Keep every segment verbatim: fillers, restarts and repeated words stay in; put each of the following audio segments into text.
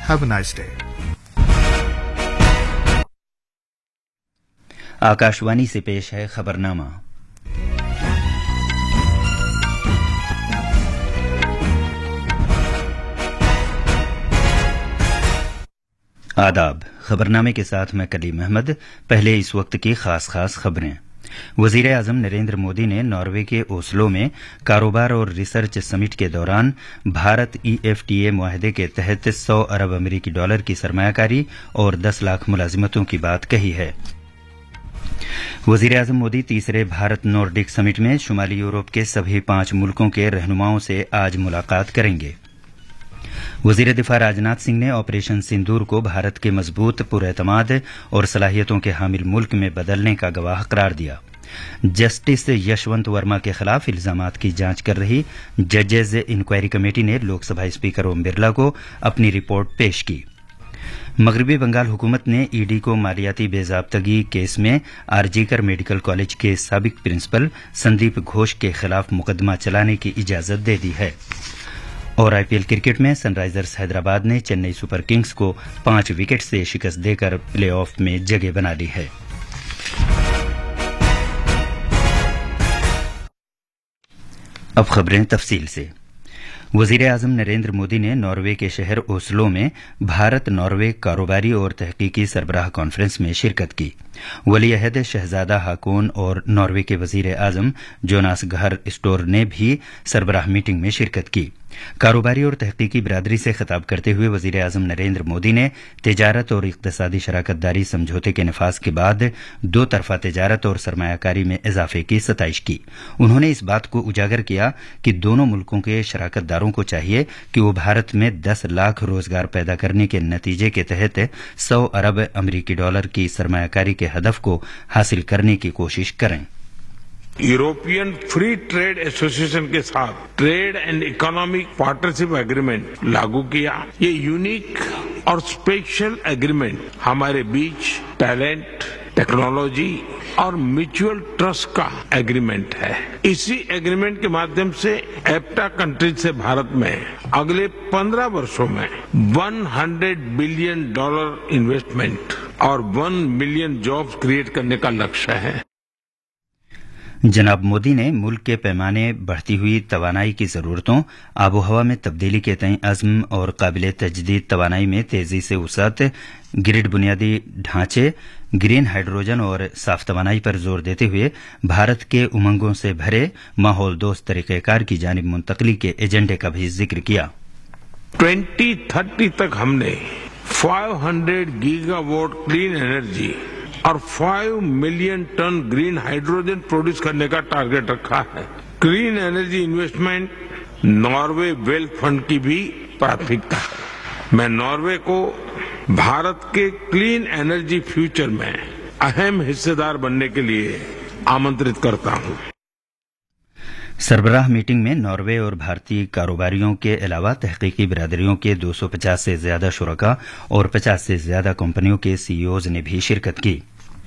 Have a nice day. Akashvani से पेश है खबरनामा। आदाब। खबरनामे के साथ मैं कलीम अहमद। पहले इस वक्त की खास खास खबरें। वजीर आजम नरेंद्र मोदी ने नॉर्वे के ओस्लो में कारोबार और रिसर्च समिट के दौरान भारत ईएफटीए मुआहदे के तहत सौ अरब अमरीकी डॉलर की सरमायाकारी और दस लाख मुलाजिमतों की बात कही है। वजीर आजम मोदी तीसरे भारत नॉर्डिक समिट में शुमाली यूरोप के सभी पांच मुल्कों के रहनुमाओं से आज मुलाकात करेंगे। वजीर दिफा राजनाथ सिंह ने ऑपरेशन सिंदूर को भारत के मजबूत पुरएतमाद और सलाहियतों के हामिल मुल्क में बदलने का गवाह करार दिया। जस्टिस यशवंत वर्मा के खिलाफ इल्जामात की जांच कर रही जजेज इंक्वायरी कमेटी ने लोकसभा स्पीकर ओम बिरला को अपनी रिपोर्ट पेश की। मगरबी बंगाल हुकूमत ने ईडी को मालियाती बेजाब्तगी केस में आरजीकर मेडिकल कॉलेज के साबिक प्रिंसिपल संदीप घोष के खिलाफ मुकदमा चलाने की इजाजत दे दी है। और आईपीएल क्रिकेट में सनराइजर्स हैदराबाद ने चेन्नई सुपर किंग्स को पांच विकेट से शिकस्त देकर प्लेऑफ में जगह बना ली है। अब खबरें तफसील से। वजीर आजम नरेंद्र मोदी ने नॉर्वे के शहर ओस्लो में भारत नॉर्वे कारोबारी और तहकीकी सरबराह कॉन्फ्रेंस में शिरकत की। वली अहद शहजादा हाकोन और नॉर्वे के वजीर आजम जोनास गहर स्टोर ने भी सरबराह मीटिंग में शिरकत की। कारोबारी और तहकीकी बिरादरी से खिताब करते हुए वजीर आजम नरेंद्र मोदी ने तिजारत और इक्तसादी शराकत दारी समझौते के नफाज के बाद दो तरफा तिजारत और सरमायाकारी में इजाफे की सताइश की। उन्होंने इस बात को उजागर किया कि दोनों मुल्कों के शराकतदारों को चाहिए कि वो भारत में दस लाख रोजगार पैदा करने के नतीजे के तहत सौ अरब अमरीकी डॉलर की सरमायाकारी के हदफ को हासिल करने की कोशिश करें। यूरोपियन फ्री ट्रेड एसोसिएशन के साथ trade and economic partnership agreement लागू किया। ये यूनिक और स्पेशल एग्रीमेंट हमारे बीच टैलेंट, टेक्नोलॉजी और म्यूचुअल ट्रस्ट का एग्रीमेंट है। इसी एग्रीमेंट के माध्यम से एप्टा कंट्रीज से भारत में अगले पंद्रह वर्षों में सौ बिलियन डॉलर इन्वेस्टमेंट और वन मिलियन जॉब्स क्रिएट करने का लक्ष्य है। जनाब मोदी ने मुल्क के पैमाने बढ़ती हुई तवानाई की जरूरतों, आबो हवा में तब्दीली के तय अज़्म और काबिल तजदीद तवानाई में तेजी से वसअत, ग्रिड बुनियादी ढांचे, ग्रीन हाइड्रोजन और साफ तवानाई पर जोर देते हुए भारत के उमंगों से भरे माहौल दोस्त तरीक़ेकार की जानिब मुंतकली के एजेंडे का भी जिक्र किया। ट्वेंटी थर्टी तक हमने पाँच सौ गीगावाट क्लीन एनर्जी और पाँच million ton green hydrogen produce करने का टारगेट रखा है। Green energy investment Norway wealth fund की भी प्राथमिकता है। मैं नॉर्वे को भारत के क्लीन एनर्जी फ्यूचर में अहम हिस्सेदार बनने के लिए आमंत्रित करता हूं। सरबराह मीटिंग में नॉर्वे और भारतीय कारोबारियों के अलावा तहकीकी बिरादरियों के दो सौ पचास से ज्यादा शुरका और पचास से ज्यादा कंपनियों के सीईओज ने भी शिरकत की।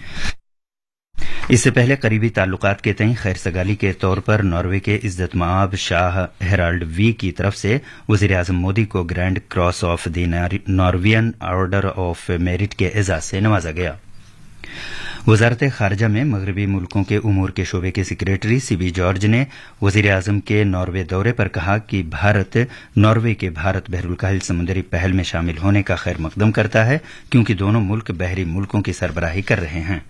इससे पहले करीबी ताल्लुकात के तय खैर सगाली के तौर पर नॉर्वे के इज्जत माब शाह हेराल्ड वी की तरफ से वजीर आजम मोदी को grand cross of the Norwegian order of merit के एजाज से नवाजा गया। वजारत खारजा में मगरबी मुल्कों के उमूर के शोबे के सेक्रेटरी सीबी जॉर्ज ने वजीर आजम के नॉर्वे दौरे पर कहा कि भारत नॉर्वे के भारत बहरुलकाहिल समुद्री पहल में शामिल होने का खैर मकदम करता है, क्योंकि दोनों मुल्क बहरी मुल्कों की सरबराही कर रहे हैं।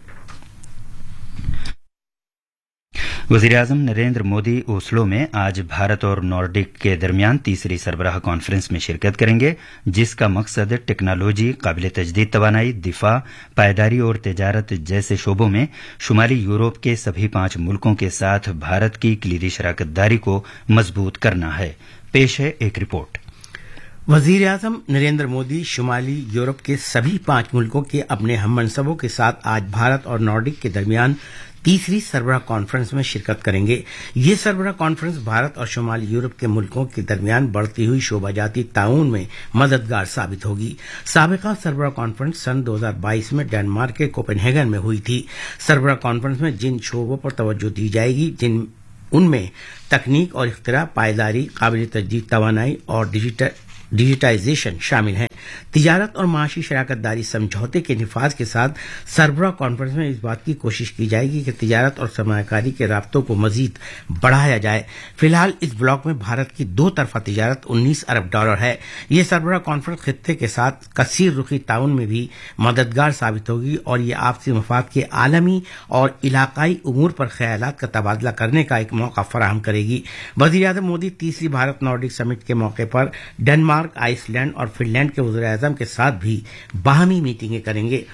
वजीर आजम नरेंद्र मोदी ओस्लो में आज भारत और नॉर्डिक के दरमियान तीसरी सरबराह कॉन्फ्रेंस में शिरकत करेंगे, जिसका मकसद टेक्नोलॉजी, काबिल तजदीद तवानाई, दिफा, पायदारी और तिजारत जैसे शोबों में शुमाली यूरोप के सभी पांच मुल्कों के साथ भारत की कलीदी शराकत दारी को मजबूत करना है। पेश है एक रिपोर्ट। वजीर आजम नरेंद्र मोदी शुमाली यूरोप के सभी पांच मुल्कों के अपने हममनसबों के साथ आज भारत और नॉर्डिक के दरमियान तीसरी सरबराह कॉन्फ्रेंस में शिरकत करेंगे। ये सरबराह कॉन्फ्रेंस भारत और शुमाली यूरोप के मुल्कों के दरमियान बढ़ती हुई शोबाजाती ताउन में मददगार साबित होगी। साबिका सरबराह कॉन्फ्रेंस सन दो हज़ार बाईस में डेनमार्क के कोपेनहेगन में हुई थी। सरबराह कॉन्फ्रेंस में जिन शोबों पर तवज्जो दी जाएगी जिन उनमें तकनीक और इख्तिरा, पायदारी, काबिल तजदीद तवानाई और डिजिटल डिजिटाइजेशन शामिल हैं। تجارت اور معاشی شراکت داری سمجھوتے کے نفاذ کے ساتھ سربراہ کانفرنس میں اس بات کی کوشش کی جائے گی کہ تجارت اور سرمایہ کاری کے رابطوں کو مزید بڑھایا جائے۔ فی الحال اس بلاک میں بھارت کی دو طرفہ تجارت انیس ارب ڈالر ہے۔ یہ سربراہ کانفرنس خطے کے ساتھ کثیر رخی تعاون میں بھی مددگار ثابت ہوگی اور یہ آپسی مفاد کے عالمی اور علاقائی امور پر خیالات کا تبادلہ کرنے کا ایک موقع فراہم کرے گی۔ وزیر اعظم مودی تیسری بھارت نارڈک سمٹ کے موقع پر ڈنمارک، آئس لینڈ اور فن لینڈ کے وزراء اعظم کے ساتھ بھی باہمی میٹنگیں کریں گے۔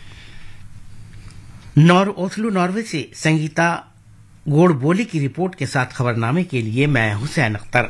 نور اوسلو ناروے سے سنگیتا گوڑ بولی کی رپورٹ کے ساتھ خبرنامے کے لیے میں حسین اختر۔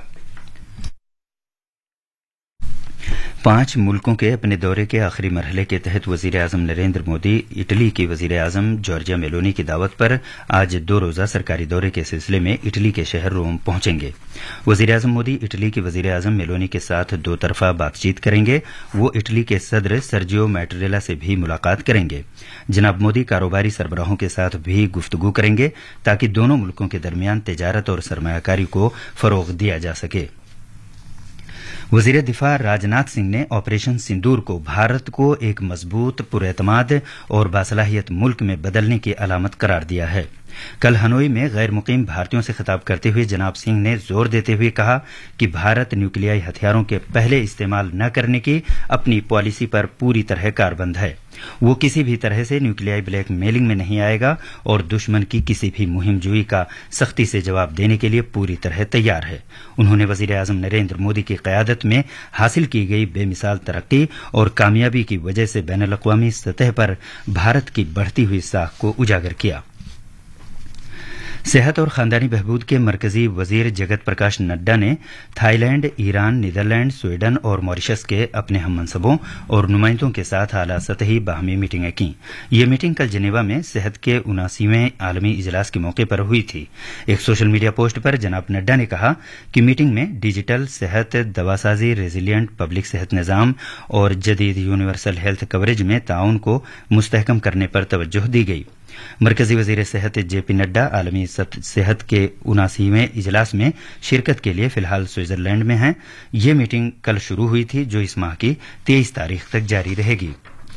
پانچ ملکوں کے اپنے دورے کے آخری مرحلے کے تحت وزیر اعظم نریندر مودی اٹلی کی وزیر اعظم جارجیا میلونی کی دعوت پر آج دو روزہ سرکاری دورے کے سلسلے میں اٹلی کے شہر روم پہنچیں گے۔ وزیر اعظم مودی اٹلی کی وزیر اعظم میلونی کے ساتھ دو طرفہ بات چیت کریں گے۔ وہ اٹلی کے صدر سرجیو میٹریلا سے بھی ملاقات کریں گے۔ جناب مودی کاروباری سربراہوں کے ساتھ بھی گفتگو کریں گے تاکہ دونوں ملکوں کے درمیان تجارت اور سرمایہ کاری کو فروغ دیا جا سکے۔ وزیر دفاع راجناتھ سنگھ نے آپریشن سندور کو بھارت کو ایک مضبوط، پراعتماد اور باصلاحیت ملک میں بدلنے کی علامت قرار دیا ہے۔ کل ہنوئی میں غیر مقیم بھارتیوں سے خطاب کرتے ہوئے جناب سنگھ نے زور دیتے ہوئے کہا کہ بھارت نیوکلیائی ہتھیاروں کے پہلے استعمال نہ کرنے کی اپنی پالیسی پر پوری طرح کاربند ہے۔ وہ کسی بھی طرح سے نیوکلیائی بلیک میلنگ میں نہیں آئے گا اور دشمن کی کسی بھی مہم جوئی کا سختی سے جواب دینے کے لیے پوری طرح تیار ہے۔ انہوں نے وزیر اعظم نریندر مودی کی قیادت میں حاصل کی گئی بے مثال ترقی اور کامیابی کی وجہ سے بین الاقوامی سطح پر بھارت کی بڑھتی ہوئی ساکھ کو اجاگر کیا۔ صحت اور خاندانی بہبود کے مرکزی وزیر جگت پرکاش نڈا نے Thai land, Iran, Netherland, Sweden اور ماریشس کے اپنے ہم منصبوں اور نمائندوں کے ساتھ اعلیٰ سطحی باہمی میٹنگیں کیں۔ یہ میٹنگ کل جنیوا میں صحت کے اناسیویں عالمی اجلاس کے موقع پر ہوئی تھی۔ ایک سوشل میڈیا پوسٹ پر جناب نڈا نے کہا کہ میٹنگ میں ڈیجیٹل صحت، دواسازی، ریزیلینٹ پبلک صحت نظام اور جدید یونیورسل ہیلتھ کوریج میں تعاون کو مستحکم کرنے پر توجہ دی گئی۔ مرکزی وزیر صحت جے پی نڈا عالمی صحت کے اناسیویں اجلاس میں شرکت کے لیے فی الحال سوئٹزرلینڈ میں ہیں۔ یہ میٹنگ کل شروع ہوئی تھی جو اس ماہ کی تیئیس تاریخ تک جاری رہے گی۔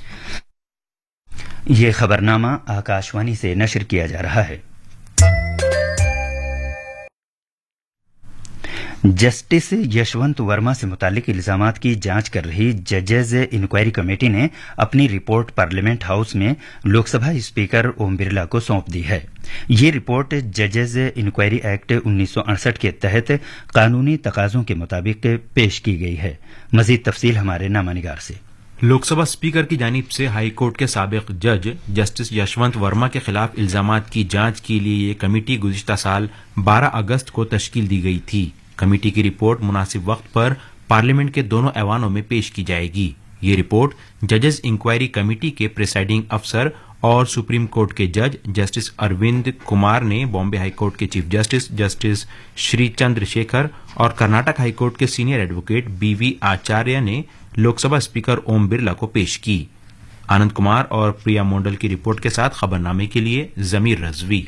یہ خبرنامہ آکاشوانی سے نشر کیا جا رہا ہے۔ جسٹس یشونت ورما سے متعلق الزامات کی جانچ کر رہی ججز انکوائری کمیٹی نے اپنی رپورٹ پارلیمنٹ ہاؤس میں لوک سبھا اسپیکر اوم برلا کو سونپ دی ہے۔ یہ رپورٹ ججز انکوائری ایکٹ انیس سو اڑسٹھ کے تحت قانونی تقاضوں کے مطابق پیش کی گئی ہے۔ مزید تفصیل ہمارے نامہ نگار سے۔ لوک سبھا اسپیکر کی جانب سے ہائی کورٹ کے سابق جج جسٹس یشونت ورما کے خلاف الزامات کی جانچ کے لیے یہ کمیٹی گزشتہ سال بارہ اگست کو تشکیل دی گئی تھی۔ کمیٹی کی رپورٹ مناسب وقت پر پارلیمنٹ کے دونوں ایوانوں میں پیش کی جائے گی۔ یہ رپورٹ ججز انکوائری کمیٹی کے پریسائڈنگ افسر اور سپریم کورٹ کے جج جسٹس اروند کمار نے بامبے ہائی کورٹ کے چیف جسٹس جسٹس شری چندر شیکھر اور کرناٹک ہائی کورٹ کے سینئر ایڈوکیٹ بی وی آچاریہ نے لوک سبھا اسپیکر اوم برلا کو پیش کی۔ آنند کمار اور پریا مونڈل کی رپورٹ کے ساتھ خبرنامے کے لیے ضمیر رضوی۔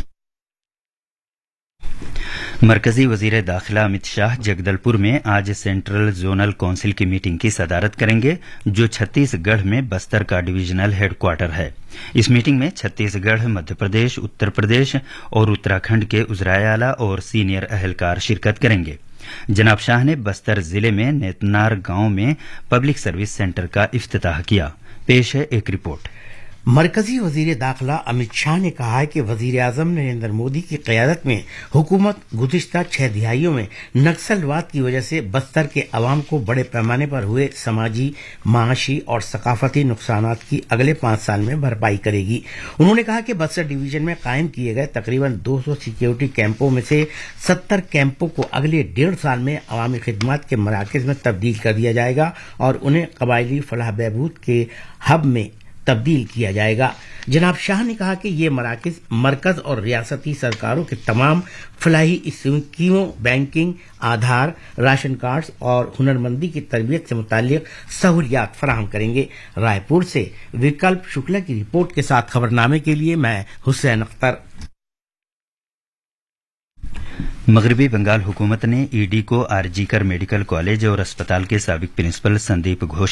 مرکزی وزیر داخلہ امت شاہ جگدل پور میں آج سینٹرل زونل کونسل کی میٹنگ کی صدارت کریں گے جو چھتیس گڑھ میں بستر کا ڈویژنل ہیڈ کوارٹر ہے۔ اس میٹنگ میں چھتیس گڑھ، مدھیہ پردیش، اتر پردیش اور اتراکھنڈ کے وزرائے اعلیٰ اور سینئر اہلکار شرکت کریں گے۔ جناب شاہ نے بستر ضلع میں نیتنار گاؤں میں پبلک سروس سینٹر کا افتتاح کیا۔ پیش ہے ایک رپورٹ۔ مرکزی وزیر داخلہ امت شاہ نے کہا ہے کہ وزیر اعظم نریندر مودی کی قیادت میں حکومت گزشتہ چھ دہائیوں میں نکسلواد کی وجہ سے بستر کے عوام کو بڑے پیمانے پر ہوئے سماجی، معاشی اور ثقافتی نقصانات کی اگلے پانچ سال میں بھرپائی کرے گی۔ انہوں نے کہا کہ بستر ڈویژن میں قائم کیے گئے تقریباً دو سو سیکیورٹی کیمپوں میں سے ستر کیمپوں کو اگلے ڈیڑھ سال میں عوامی خدمات کے مراکز میں تبدیل کر دیا جائے گا اور انہیں قبائلی فلاح بہبود کے ہب میں تبدیل کیا جائے گا۔ جناب شاہ نے کہا کہ یہ مراکز مرکز اور ریاستی سرکاروں کے تمام فلاحی اسکیموں، بینکنگ، آدھار، راشن کارڈز اور ہنرمندی کی تربیت سے متعلق سہولیات فراہم کریں گے۔ رائے پور سے وکلپ شکلا کی رپورٹ کے ساتھ خبرنامے کے لیے میں حسین اختر۔ مغربی بنگال حکومت نے ای ڈی کو آر جی کر میڈیکل کالج اور اسپتال کے سابق پرنسپل سندیپ گھوش